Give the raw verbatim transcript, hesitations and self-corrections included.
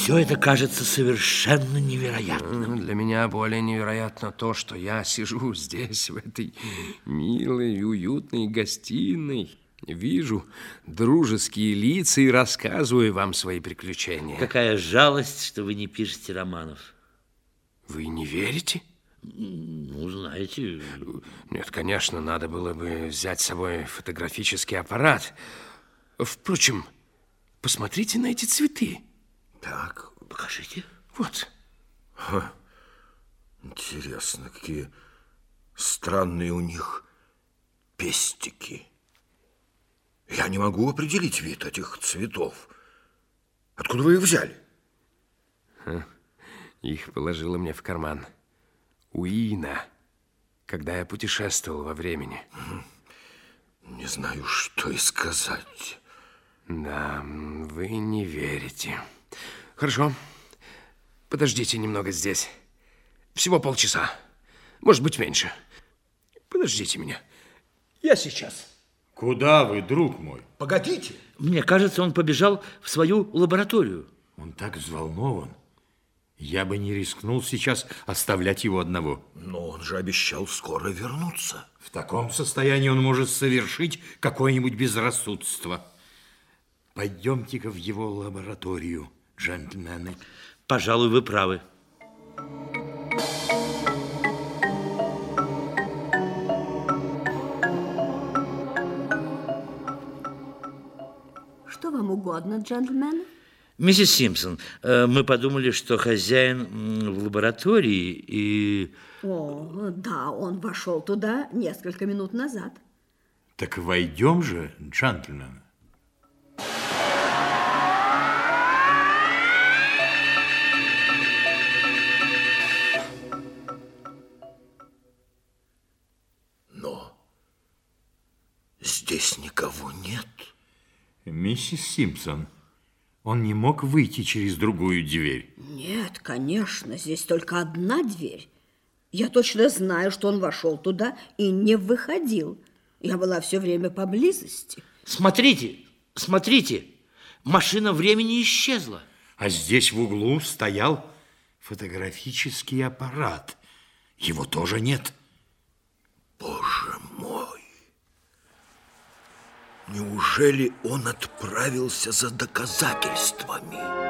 все это кажется совершенно невероятным. Для меня более невероятно то, что я сижу здесь, в этой милой и уютной гостиной, вижу дружеские лица и рассказываю вам свои приключения. Какая жалость, что вы не пишете романов. Вы не верите? Ну, знаете... Нет, конечно, надо было бы взять с собой фотографический аппарат. Впрочем, посмотрите на эти цветы. Так. Покажите. Вот. Ха. Интересно, какие странные у них пестики. Я не могу определить вид этих цветов. Откуда вы их взяли? Ха. Их положила мне в карман Уина, когда я путешествовал во времени. Не знаю, что и сказать. Да, вы не верите. Хорошо. Подождите немного здесь. Всего полчаса. Может быть, меньше. Подождите меня. Я сейчас. Куда вы, друг мой? Погодите. Мне кажется, он побежал в свою лабораторию. Он так взволнован. Я бы не рискнул сейчас оставлять его одного. Но он же обещал скоро вернуться. В таком состоянии он может совершить какое-нибудь безрассудство. Пойдемте-ка в его лабораторию, джентльмены. Пожалуй, вы правы. Что вам угодно, джентльмены? Миссис Симпсон, мы подумали, что хозяин в лаборатории и... О, да, он вошел туда несколько минут назад. Так войдем же, джентльмены. Но здесь никого нет. Миссис Симпсон, он не мог выйти через другую дверь? Нет, конечно, здесь только одна дверь. Я точно знаю, что он вошел туда и не выходил. Я была все время поблизости. Смотрите, смотрите, машина времени исчезла. А здесь в углу стоял фотографический аппарат. Его тоже нет. Боже мой! Неужели он отправился за доказательствами?